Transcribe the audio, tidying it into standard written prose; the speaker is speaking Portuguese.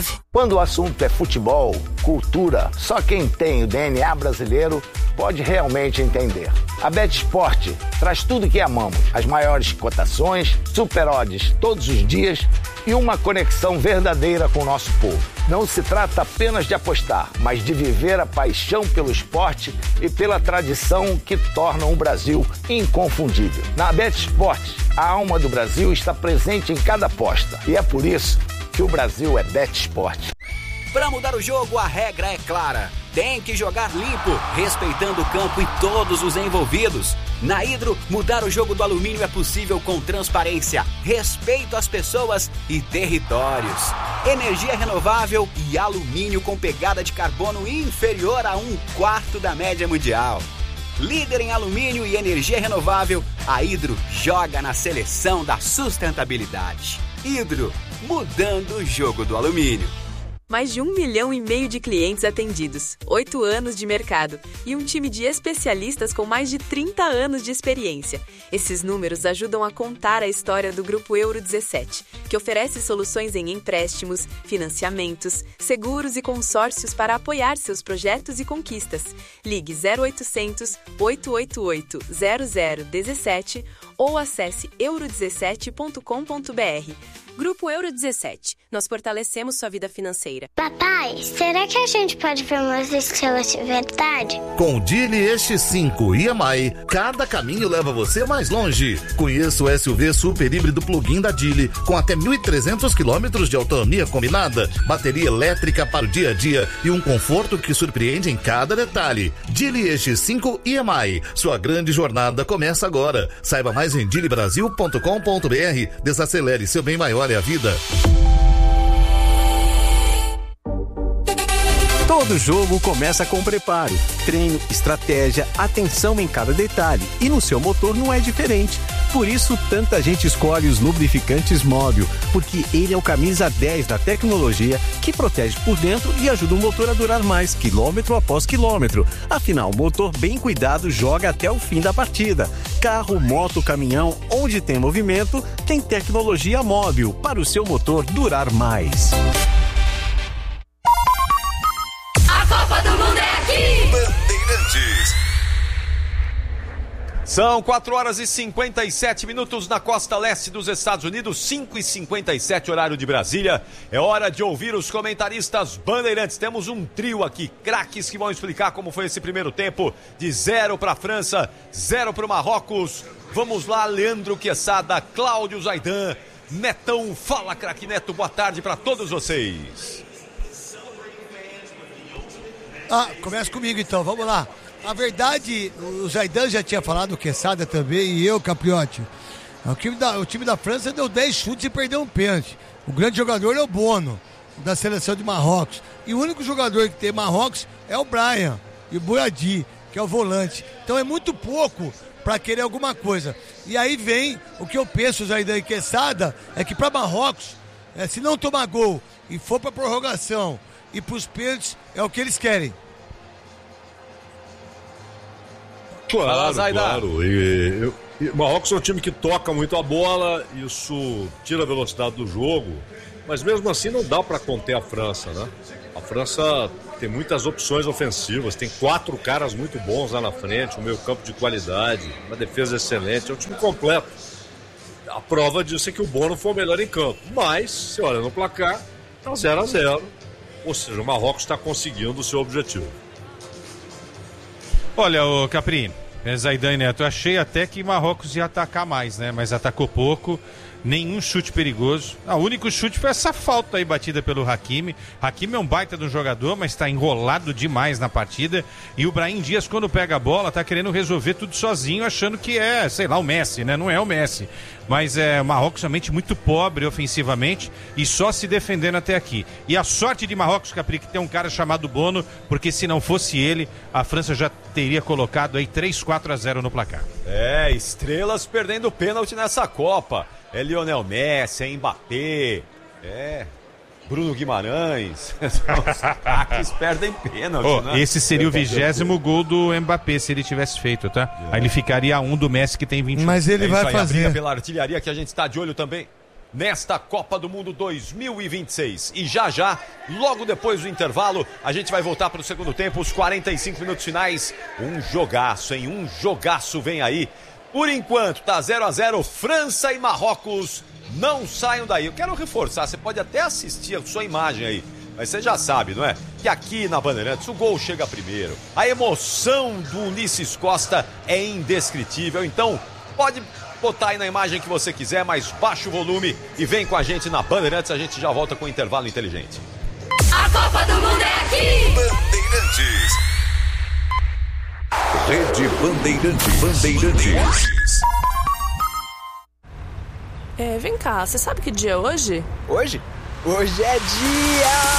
Quando o assunto é futebol, cultura, só quem tem o DNA brasileiro pode realmente entender. A BetSport traz tudo que amamos, as maiores cotações, super odds todos os dias e uma conexão verdadeira com o nosso povo. Não se trata apenas de apostar, mas de viver a paixão pelo esporte e pela tradição que tornam o Brasil inconfundível. Na BetSport, a alma do Brasil está presente em cada aposta e é por isso que o Brasil é BetSport. Para mudar o jogo, a regra é clara. Tem que jogar limpo, respeitando o campo e todos os envolvidos. Na Hidro, mudar o jogo do alumínio é possível com transparência, respeito às pessoas e territórios. Energia renovável e alumínio com pegada de carbono inferior a 1/4 da média mundial. Líder em alumínio e energia renovável, a Hidro joga na seleção da sustentabilidade. Hidro, mudando o jogo do alumínio. Mais de 1,5 milhão de clientes atendidos, 8 anos de mercado e um time de especialistas com mais de 30 anos de experiência. Esses números ajudam a contar a história do Grupo Euro 17, que oferece soluções em empréstimos, financiamentos, seguros e consórcios para apoiar seus projetos e conquistas. Ligue 0800 888 0017 ou acesse euro17.com.br. Grupo Euro 17. Nós fortalecemos sua vida financeira. Papai, será que a gente pode ver umas estrelas de verdade? Com o Geely X5 EMI, cada caminho leva você mais longe. Conheça o SUV super híbrido plug-in da Geely, com até 1.300 km de autonomia combinada, bateria elétrica para o dia a dia e um conforto que surpreende em cada detalhe. Geely X5 EMI. Sua grande jornada começa agora. Saiba mais em geelybrasil.com.br. Desacelere seu bem maior é a vida. Todo jogo começa com preparo, treino, estratégia, atenção em cada detalhe. E no seu motor não é diferente. Por isso, tanta gente escolhe os lubrificantes Móbil, porque ele é o camisa 10 da tecnologia que protege por dentro e ajuda o motor a durar mais, quilômetro após quilômetro. Afinal, o motor bem cuidado joga até o fim da partida. Carro, moto, caminhão, onde tem movimento, tem tecnologia Móbil para o seu motor durar mais. A Copa do Mundo é aqui! Bandeirantes. São 4h57 na costa leste dos Estados Unidos, 5h57 horário de Brasília. É hora de ouvir os comentaristas bandeirantes. Temos um trio aqui, craques que vão explicar como foi esse primeiro tempo, de 0 para a França, 0 para o Marrocos. Vamos lá, Leandro Quesada, Cláudio Zaidan, Netão. Fala, craque Neto, boa tarde para todos vocês. Começa comigo então, vamos lá. Na verdade, o Zaidan já tinha falado, o Quesada também, e eu, Capriotti. O time da França deu 10 chutes e perdeu um pênalti. O grande jogador é o Bono, da seleção de Marrocos. E o único jogador que tem Marrocos é o Brian e o Bouyadi, que é o volante. Então é muito pouco para querer alguma coisa. E aí vem o que eu penso, Zaidan e Quesada, é que para Marrocos, se não tomar gol e for para prorrogação e para os pênaltis, é o que eles querem. Claro. E o Marrocos é um time que toca muito a bola, isso tira a velocidade do jogo, mas mesmo assim não dá para conter a França, né? A França tem muitas opções ofensivas, tem 4 caras muito bons lá na frente, um meio campo de qualidade, uma defesa excelente, é um time completo. A prova disso é que o Bono foi o melhor em campo, mas, se olha no placar, tá 0-0, ou seja, o Marrocos está conseguindo o seu objetivo. Olha, o Capri, Zaidan e Neto, eu achei até que Marrocos ia atacar mais, né? Mas atacou pouco, nenhum chute perigoso. O único chute foi essa falta aí batida pelo Hakimi. Hakimi é um baita de um jogador, mas está enrolado demais na partida. E o Brahim Dias, quando pega a bola, tá querendo resolver tudo sozinho, achando que é, sei lá, o Messi, né? Não é o Messi. Mas o Marrocos realmente muito pobre ofensivamente e só se defendendo até aqui. E a sorte de Marrocos, Capri, que tem um cara chamado Bono, porque se não fosse ele, a França já teria colocado aí 3-4-0 no placar. Estrelas perdendo o pênalti nessa Copa. É Lionel Messi, é Mbappé, Bruno Guimarães. Os craques perdem pênalti, né? Esse seria o 20º gol do Mbappé se ele tivesse feito, tá? Aí ele ficaria a 1 do Messi, que tem 21. Mas ele vai fazer. A briga pela artilharia que a gente está de olho também. nesta Copa do Mundo 2026. E já, logo depois do intervalo, a gente vai voltar para o segundo tempo, os 45 minutos finais. Um jogaço, hein? Um jogaço vem aí. Por enquanto, tá 0-0, França e Marrocos. Não saiam daí. Eu quero reforçar, você pode até assistir a sua imagem aí, mas você já sabe, não é? Que aqui na Bandeirantes o gol chega primeiro. A emoção do Ulisses Costa é indescritível. Então, pode botar aí na imagem que você quiser, mas baixa o volume e vem com a gente na Bandeirantes. A gente já volta com o intervalo inteligente. A Copa do Mundo é aqui! Bandeirantes. Rede Bandeirantes. Vem cá, você sabe que dia é hoje? Hoje? Hoje é dia